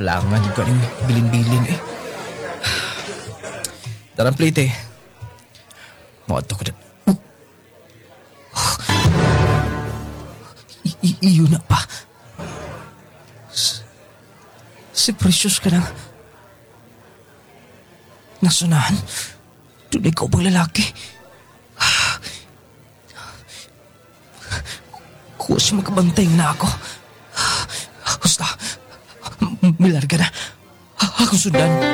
langan yung kaning bilin-bilin eh. Darang plate eh. Mato ko na. Iyo na pa. Si Precious ka nang nasunahan. Doon ikaw bang lalaki? Kuwas magkabantay na ako. Basta, milarga na. Ako sundan.